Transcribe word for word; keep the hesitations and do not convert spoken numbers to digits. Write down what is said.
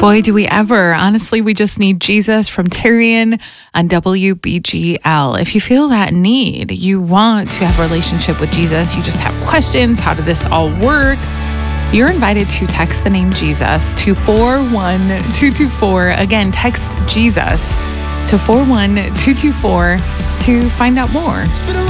Boy, do we ever. Honestly, we just need Jesus from Tyrion on W B G L. If you feel that need, you want to have a relationship with Jesus, you just have questions, how did this all work? You're invited to text the name Jesus to four one two two four. Again, text Jesus to four one two two four to find out more.